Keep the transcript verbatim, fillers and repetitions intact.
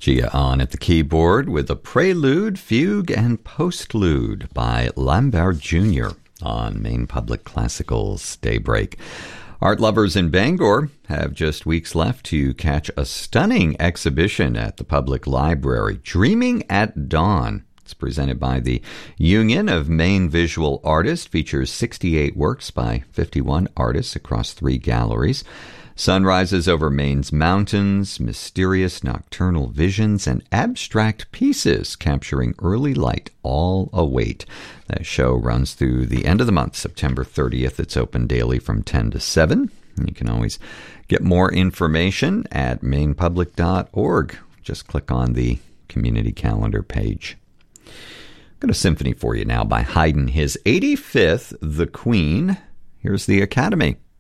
Gia on at the keyboard with a prelude, fugue, and postlude by Lambert Junior on Maine Public Classical's Daybreak. Art lovers in Bangor have just weeks left to catch a stunning exhibition at the public library, Dreaming at Dawn. It's presented by the Union of Maine Visual Artists, features sixty-eight works by fifty-one artists across three galleries. Sunrises over Maine's mountains, mysterious nocturnal visions, and abstract pieces capturing early light all await. That show runs through the end of the month, September thirtieth. It's open daily from ten to seven. You can always get more information at maine public dot org. Just click on the community calendar page. I've got a symphony for you now by Haydn, his eighty-fifth, The Queen. Here's the Academy.